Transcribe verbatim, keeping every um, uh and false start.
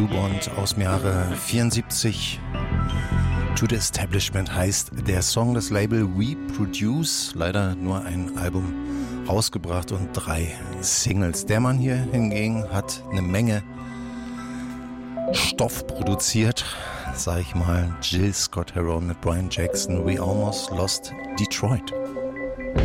Bluebond aus dem Jahre vierundsiebzig. To the Establishment heißt der Song, das Label We Produce. Leider nur ein Album rausgebracht und drei Singles. Der Mann hier hingegen hat eine Menge Stoff produziert, sag ich mal. Jill Scott Heron mit Brian Jackson, We Almost Lost Detroit.